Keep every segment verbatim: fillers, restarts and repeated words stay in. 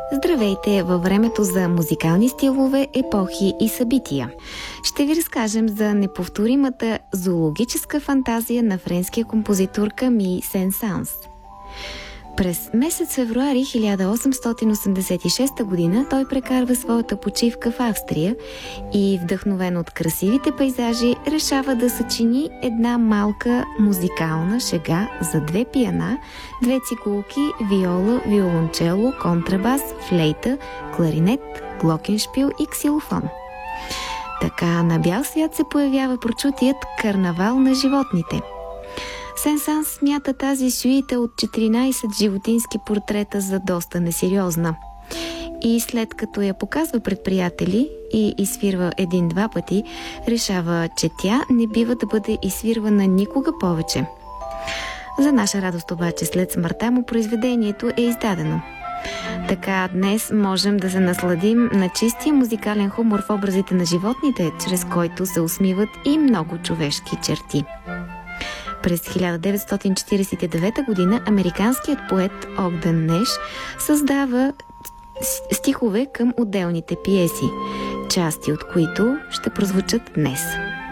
Здравейте във времето за музикални стилове, епохи и събития. Ще ви разкажем за неповторимата зоологическа фантазия на френския композитор Камий Сен-Санс. През месец февруари хиляда осемстотин осемдесет и шеста година той прекарва своята почивка в Австрия и, вдъхновен от красивите пейзажи, решава да съчини една малка музикална шега за две пиана, две цигулки, виола, виолончело, контрабас, флейта, кларинет, глокеншпил и ксилофон. Така на бял свят се появява прочутият карнавал на животните. Сен-Санс смята тази сюита от четиринайсет животински портрета за доста несериозна. И след като я показва пред приятели и изсвирва един-два пъти, решава, че тя не бива да бъде изсвирвана никога повече. За наша радост обаче, след смъртта му произведението е издадено. Така днес можем да се насладим на чистия музикален хумор в образите на животните, чрез който се усмиват и много човешки черти. През хиляда деветстотин четирийсет и девета година американският поет Огден Неш създава стихове към отделните пиеси, части от които ще прозвучат днес.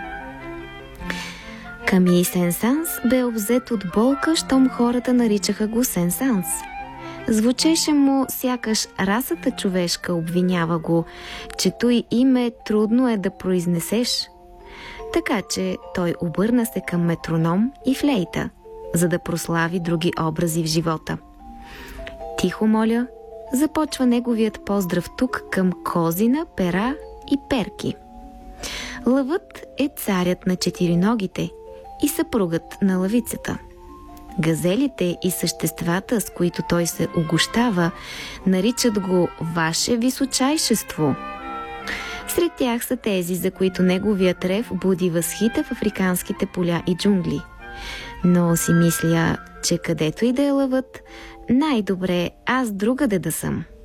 Камий Сен-Санс бе обзет от болка, щом хората наричаха го Сен-Санс. Звучеше му сякаш расата човешка обвинява го, че той име трудно е да произнесеш. Така че той обърна се към метроном и флейта, за да прослави други образи в живота. Тихо моля, започва неговият поздрав тук към козина, пера и перки. Лъвът е царят на четириногите и съпругът на лъвицата. Газелите и съществата, с които той се огощава, наричат го Ваше Височайшество. Сред тях са тези, за които неговият рев буди възхита в африканските поля и джунгли. Но си мисля, че където и да е лъвът, най-добре аз другаде да съм.